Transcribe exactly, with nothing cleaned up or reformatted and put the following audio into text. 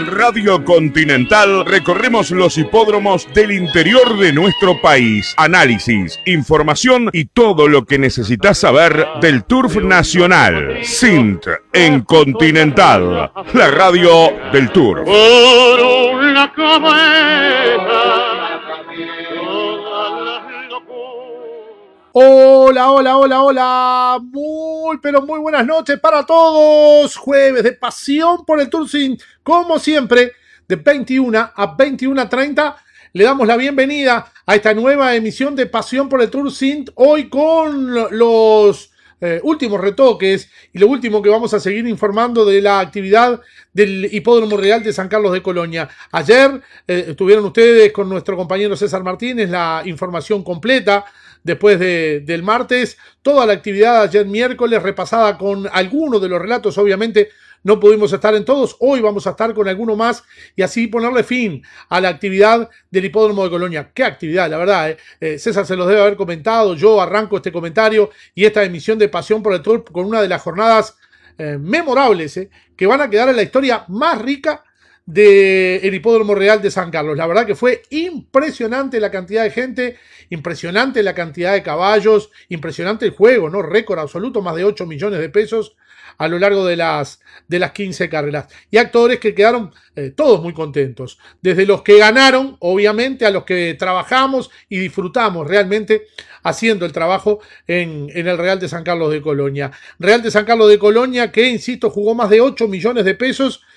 Radio Continental recorremos los hipódromos del interior de nuestro país. Análisis, información y todo lo que necesitas saber del turf nacional. S I N T en Continental, la radio del turf. Por una cabeza, Hola, hola, hola, hola, muy, pero muy buenas noches para todos. Jueves de pasión por el Turfing, como siempre, de veintiuna a veintiuna treinta. Le damos la bienvenida a esta nueva emisión de Pasión por el Turfing, hoy con los eh, últimos retoques y lo último que vamos a seguir informando de la actividad del Hipódromo Real de San Carlos de Colonia. Ayer eh, tuvieron ustedes con nuestro compañero César Martínez la información completa. Después de, del martes, toda la actividad ayer miércoles repasada con algunos de los relatos, obviamente no pudimos estar en todos, hoy vamos a estar con alguno más y así ponerle fin a la actividad del Hipódromo de Colonia. ¡Qué actividad, la verdad! Eh? Eh, César se los debe haber comentado, yo arranco este comentario y esta emisión de Pasión por el Turf con una de las jornadas eh, memorables eh, que van a quedar en la historia más rica del Hipódromo Real de San Carlos. La verdad que fue impresionante la cantidad de gente, impresionante la cantidad de caballos, impresionante el juego, ¿no? Récord absoluto, más de ocho millones de pesos a lo largo de las, de las quince carreras. Y actores que quedaron eh, todos muy contentos. Desde los que ganaron, obviamente, a los que trabajamos y disfrutamos realmente haciendo el trabajo en, en el Real de San Carlos de Colonia. Real de San Carlos de Colonia que, insisto, jugó más de ocho millones de pesos